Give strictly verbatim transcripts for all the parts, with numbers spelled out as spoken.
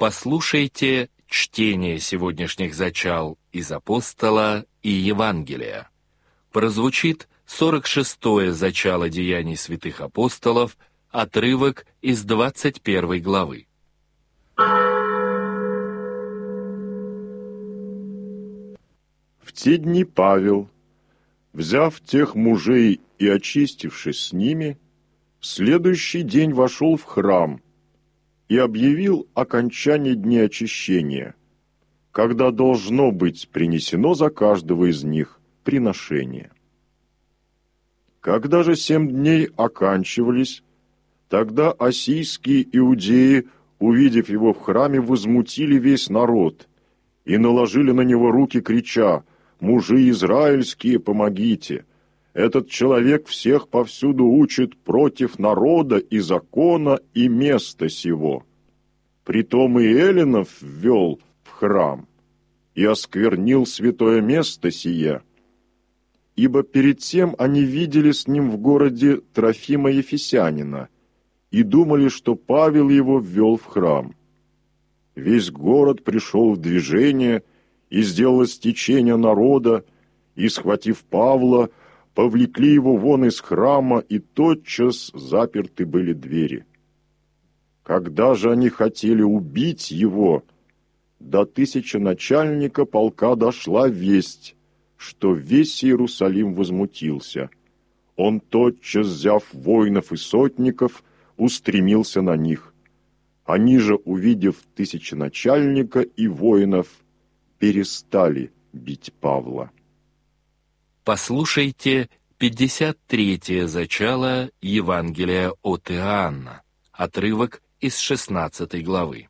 Послушайте чтение сегодняшних зачал из Апостола и Евангелия. Прозвучит сорок шестое зачало Деяний святых апостолов, отрывок из двадцать первой главы. В те дни Павел, взяв тех мужей и очистившись с ними, в следующий день вошел в храм и объявил окончание дней очищения, когда должно быть принесено за каждого из них приношение. Когда же семь дней оканчивались, тогда ассийские иудеи, увидев его в храме, возмутили весь народ и наложили на него руки, крича: «Мужи израильские, помогите! Этот человек всех повсюду учит против народа и закона и места сего. Притом и эллинов ввел в храм и осквернил святое место сие, ибо перед тем они видели с ним в городе Трофима Ефесянина и думали, что Павел его ввел в храм. Весь город пришел в движение, и сделалось течение народа, и, схватив Павла, повлекли его вон из храма, и тотчас заперты были двери. Когда же они хотели убить его, до тысяченачальника полка дошла весть, что весь Иерусалим возмутился. Он, тотчас взяв воинов и сотников, устремился на них. Они же, увидев тысяченачальника и воинов, перестали бить Павла. Послушайте пятьдесят третье зачало Евангелия от Иоанна, отрывок из шестнадцатой главы.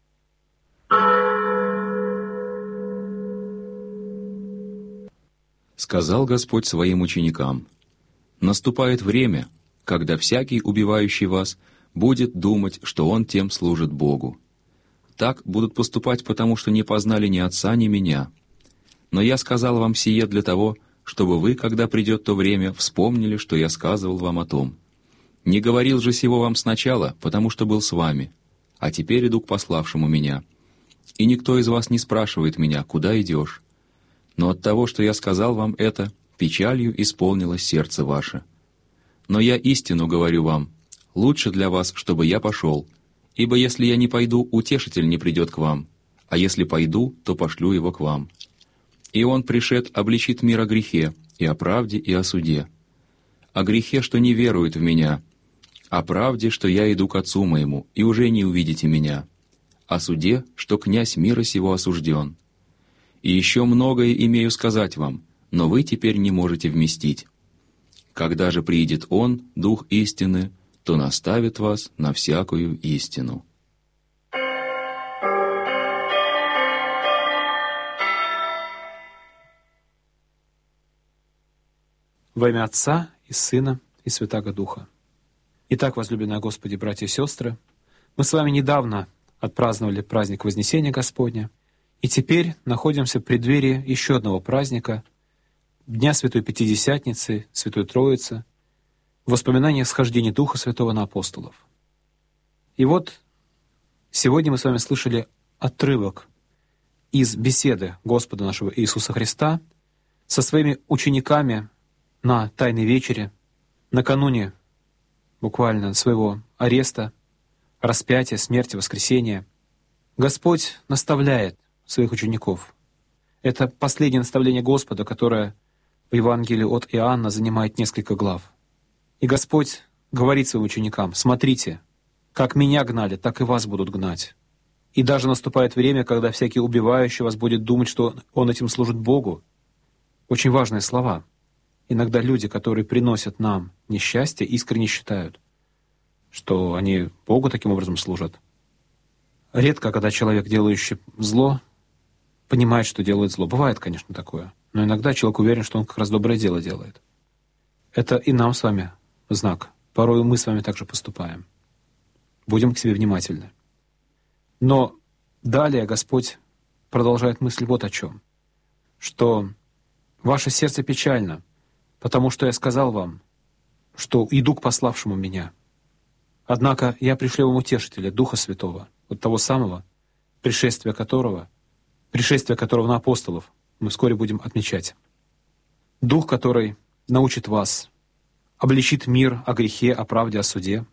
Сказал Господь своим ученикам: «Наступает время, когда всякий, убивающий вас, будет думать, что он тем служит Богу. Так будут поступать, потому что не познали ни Отца, ни Меня. Но я сказал вам сие для того, чтобы вы, когда придет то время, вспомнили, что я сказывал вам о том. Не говорил же сего вам сначала, потому что был с вами, а теперь иду к пославшему Меня. И никто из вас не спрашивает Меня, куда идешь. Но от того, что я сказал вам это, печалью исполнилось сердце ваше. Но я истину говорю вам, лучше для вас, чтобы я пошел, ибо если я не пойду, утешитель не придет к вам, а если пойду, то пошлю его к вам. И он, пришед, обличит мир о грехе, и о правде, и о суде. О грехе, что не верует в Меня, о правде, что я иду к Отцу моему, и уже не увидите Меня, о суде, что князь мира сего осужден. И еще многое имею сказать вам, но вы теперь не можете вместить. Когда же приидет Он, Дух истины, то наставит вас на всякую истину». Во имя Отца и Сына и Святаго Духа. Итак, возлюбленные Господи, братья и сестры, мы с вами недавно отпраздновали праздник Вознесения Господня, и теперь находимся в преддверии еще одного праздника, Дня Святой Пятидесятницы, Святой Троицы, воспоминания схождения Духа Святого на апостолов. И вот сегодня мы с вами слышали отрывок из беседы Господа нашего Иисуса Христа со своими учениками на Тайной вечере, накануне буквально своего ареста, распятия, смерти, воскресения. Господь наставляет своих учеников. Это последнее наставление Господа, которое в Евангелии от Иоанна занимает несколько глав. И Господь говорит своим ученикам: «Смотрите, как Меня гнали, так и вас будут гнать». И даже наступает время, когда всякий убивающий вас будет думать, что он этим служит Богу. Очень важные слова. Иногда люди, которые приносят нам несчастье, искренне считают, что они Богу таким образом служат. Редко, когда человек, делающий зло, понимает, что делает зло. Бывает, конечно, такое. Но иногда человек уверен, что он как раз доброе дело делает. Это и нам с вами знак. Порой мы с вами также поступаем. Будем к себе внимательны. Но далее Господь продолжает мысль вот о чем. Что ваше сердце печально, потому что я сказал вам, что иду к пославшему Меня. Однако я пришлю вам Утешителя, Духа Святого, вот того самого, пришествие которого, пришествие которого на апостолов мы вскоре будем отмечать. Дух, который научит вас, обличит мир о грехе, о правде, о суде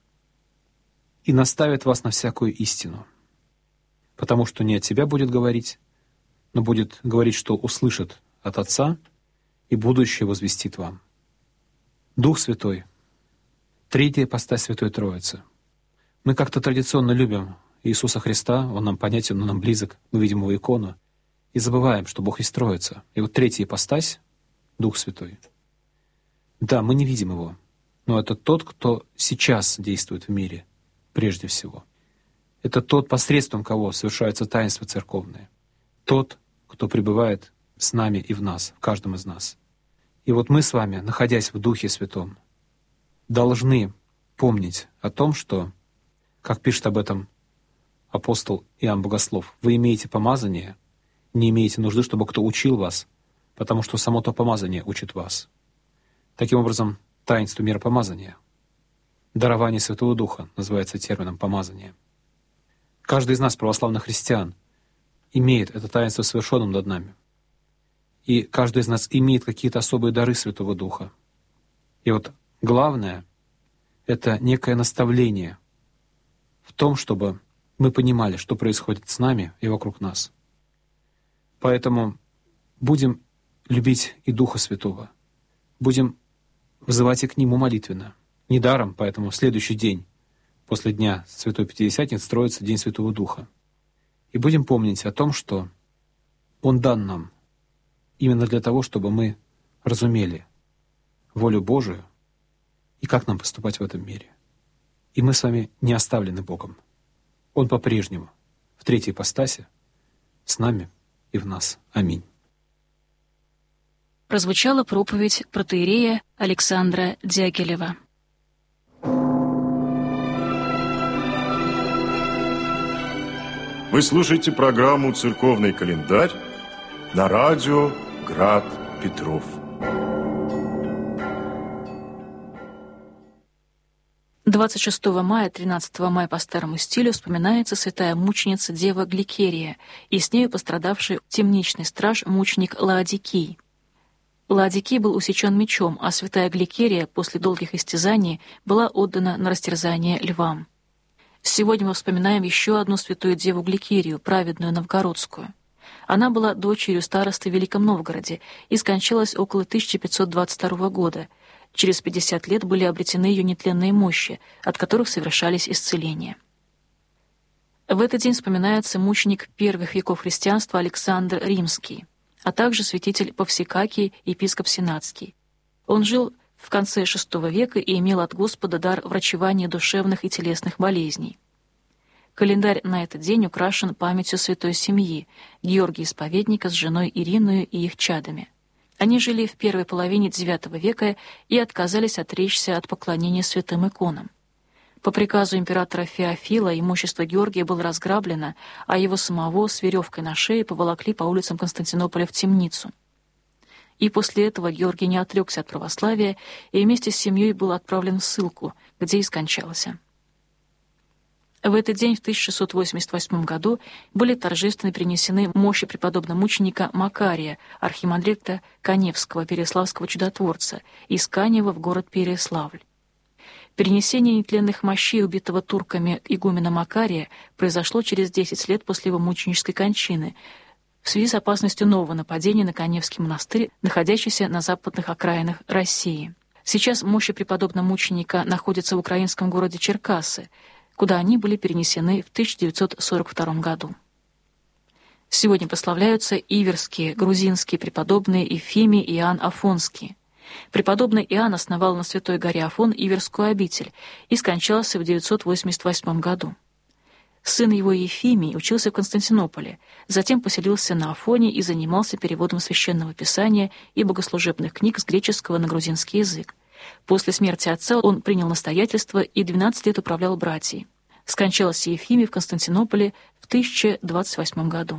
и наставит вас на всякую истину, потому что не от себя будет говорить, но будет говорить, что услышит от Отца, и будущее возвестит вам. Дух Святой, третья ипостась Святой Троицы. Мы как-то традиционно любим Иисуса Христа, Он нам понятен, Он нам близок, мы видим Его икону, и забываем, что Бог есть Троица. И вот третья ипостась — Дух Святой. Да, мы не видим Его, но это тот, кто сейчас действует в мире, прежде всего. Это тот, посредством кого совершаются таинства церковные. Тот, кто пребывает с нами и в нас, в каждом из нас. И вот мы с вами, находясь в Духе Святом, должны помнить о том, что, как пишет об этом апостол Иоанн Богослов, вы имеете помазание, не имеете нужды, чтобы кто учил вас, потому что само то помазание учит вас. Таким образом, таинство миропомазания, дарование Святого Духа называется термином помазания. Каждый из нас, православных христиан, имеет это таинство совершенным над нами. И каждый из нас имеет какие-то особые дары Святого Духа. И вот главное — это некое наставление в том, чтобы мы понимали, что происходит с нами и вокруг нас. Поэтому будем любить и Духа Святого, будем взывать и к Нему молитвенно. Недаром, поэтому следующий день после Дня Святой Пятидесятницы строится День Святого Духа. И будем помнить о том, что Он дан нам именно для того, чтобы мы разумели волю Божию и как нам поступать в этом мире. И мы с вами не оставлены Богом. Он по-прежнему в третьей ипостаси с нами и в нас. Аминь. Прозвучала проповедь протоиерея Александра Дягилева. Вы слушаете программу «Церковный календарь» на радио «Град Петров». двадцать шестого мая, тринадцатого мая по старому стилю вспоминается святая мученица Дева Гликерия и с нею пострадавший темничный страж мученик Лаодикий. Лаодикий был усечен мечом, а святая Гликерия после долгих истязаний была отдана на растерзание львам. Сегодня мы вспоминаем еще одну святую Деву Гликерию, праведную новгородскую. Она была дочерью старосты в Великом Новгороде и скончалась около тысяча пятьсот двадцать второго года. Через пятьдесят лет были обретены ее нетленные мощи, от которых совершались исцеления. В этот день вспоминается мученик первых веков христианства Александр Римский, а также святитель Павсикакий, епископ Сенатский. Он жил в конце шестого века и имел от Господа дар врачевания душевных и телесных болезней. Календарь на этот день украшен памятью святой семьи Георгия Исповедника с женой Ириною и их чадами. Они жили в первой половине девятого века и отказались отречься от поклонения святым иконам. По приказу императора Феофила имущество Георгия было разграблено, а его самого с веревкой на шее поволокли по улицам Константинополя в темницу. И после этого Георгий не отрекся от православия и вместе с семьей был отправлен в ссылку, где и скончался. В этот день, в тысяча шестьсот восемьдесят восьмом году, были торжественно принесены мощи преподобного мученика Макария, архимандрита Каневского, переславского чудотворца, из Канева в город Переславль. Перенесение нетленных мощей убитого турками игумена Макария произошло через десять лет после его мученической кончины, в связи с опасностью нового нападения на Каневский монастырь, находящийся на западных окраинах России. Сейчас мощи преподобного мученика находятся в украинском городе Черкассы, куда они были перенесены в тысяча девятьсот сорок втором году. Сегодня прославляются иверские, грузинские преподобные Ефимий и Иоанн Афонский. Преподобный Иоанн основал на Святой горе Афон Иверскую обитель и скончался в девятьсот восемьдесят восьмом году. Сын его Ефимий учился в Константинополе, затем поселился на Афоне и занимался переводом священного писания и богослужебных книг с греческого на грузинский язык. После смерти отца он принял настоятельство и двенадцать лет управлял братьей. Скончался Ефимий в Константинополе в тысяча двадцать восьмом году.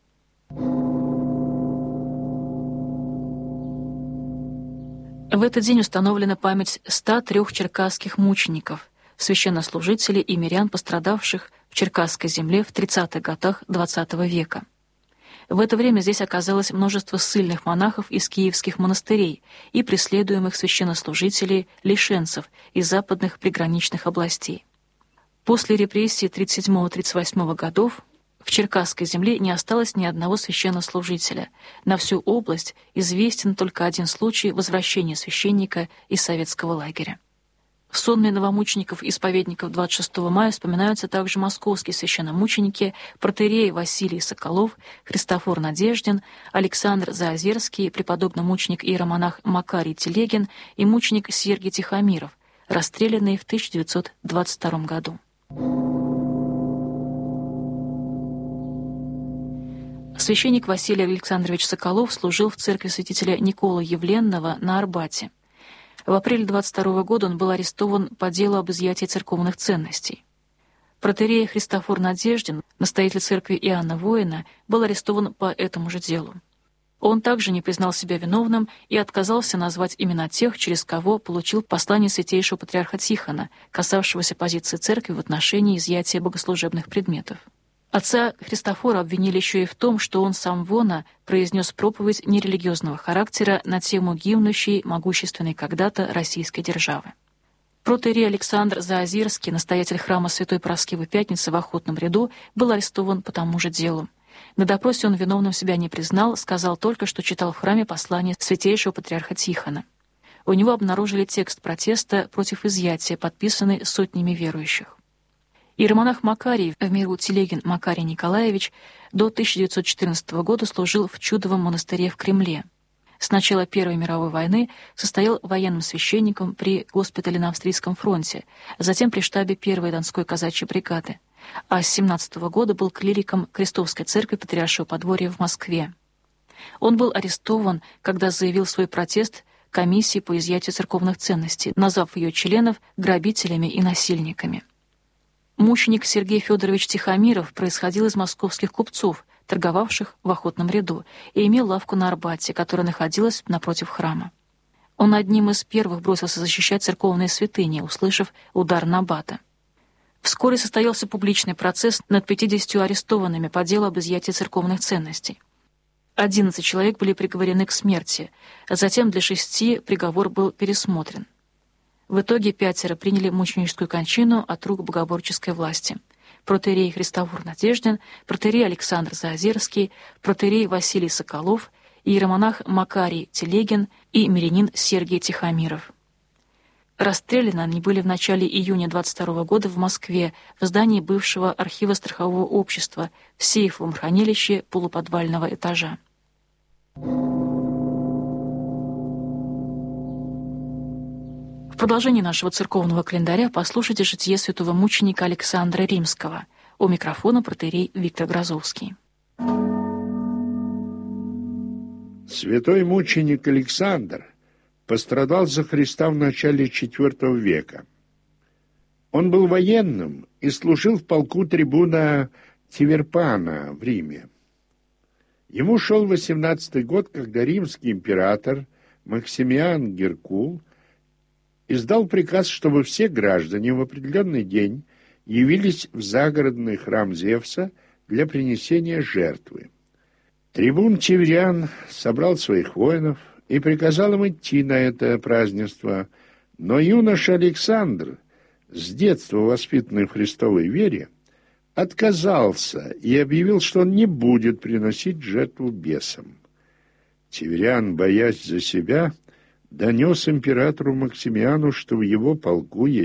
В этот день установлена память ста трёх черкасских мучеников, священнослужителей и мирян, пострадавших в в Черкасской земле в тридцатых годах двадцатого века. В это время здесь оказалось множество ссыльных монахов из киевских монастырей и преследуемых священнослужителей, лишенцев из западных приграничных областей. После репрессий тридцать седьмого — тридцать восьмого годов в Черкасской земле не осталось ни одного священнослужителя. На всю область известен только один случай возвращения священника из советского лагеря. В сонме новомучеников-исповедников двадцать шестого мая вспоминаются также московские священномученики протоиерей Василий Соколов, Христофор Надеждин, Александр Заозерский, преподобно-мученик иеромонах Макарий Телегин и мученик Сергий Тихомиров, расстрелянные в тысяча девятьсот двадцать втором году. Священник Василий Александрович Соколов служил в церкви святителя Николы Явленного на Арбате. В апреле двадцать второго года он был арестован по делу об изъятии церковных ценностей. Протоиерей Христофор Надеждин, настоятель церкви Иоанна Воина, был арестован по этому же делу. Он также не признал себя виновным и отказался назвать имена тех, через кого получил послание святейшего патриарха Тихона, касавшегося позиции церкви в отношении изъятия богослужебных предметов. Отца Христофора обвинили еще и в том, что он сам вона произнес проповедь нерелигиозного характера на тему гибнущей, могущественной когда-то российской державы. Протоиерей Александр Заозерский, настоятель храма Святой Параскевы Пятницы в Охотном ряду, был арестован по тому же делу. На допросе он виновным себя не признал, сказал только, что читал в храме послание святейшего патриарха Тихона. У него обнаружили текст протеста против изъятия, подписанный сотнями верующих. Иеромонах Макарий, в миру Телегин Макарий Николаевич, до тысяча девятьсот четырнадцатого года служил в Чудовом монастыре в Кремле. С начала Первой мировой войны состоял военным священником при госпитале на Австрийском фронте, затем при штабе Первой Донской казачьей бригады, а с семнадцатого года был клириком Крестовской церкви Патриаршего подворья в Москве. Он был арестован, когда заявил свой протест комиссии по изъятию церковных ценностей, назвав ее членов грабителями и насильниками. Мученик Сергей Федорович Тихомиров происходил из московских купцов, торговавших в Охотном ряду, и имел лавку на Арбате, которая находилась напротив храма. Он одним из первых бросился защищать церковные святыни, услышав удар Набата. Вскоре состоялся публичный процесс над пятьюдесятью арестованными по делу об изъятии церковных ценностей. Одиннадцать человек были приговорены к смерти, а затем для шести приговор был пересмотрен. В итоге пятеро приняли мученическую кончину от рук богоборческой власти. Протоиерей Христофор Надеждин, протоиерей Александр Заозерский, протоиерей Василий Соколов, иеромонах Макарий Телегин и мирянин Сергий Тихомиров. Расстреляны они были в начале июня двадцать второго года в Москве в здании бывшего архива страхового общества в сейфовом хранилище полуподвального этажа. В продолжении нашего церковного календаря послушайте житие святого мученика Александра Римского. У микрофона протоиерей Виктор Грозовский. Святой мученик Александр пострадал за Христа в начале четвёртого века. Он был военным и служил в полку трибуна Тиверпана в Риме. Ему шел восемнадцатый год, когда римский император Максимиан Геркул издал приказ, чтобы все граждане в определенный день явились в загородный храм Зевса для принесения жертвы. Трибун Тивериан собрал своих воинов и приказал им идти на это празднество, но юноша Александр, с детства воспитанный в Христовой вере, отказался и объявил, что он не будет приносить жертву бесам. Тивериан, боясь за себя, донес императору Максимиану, что в его полку есть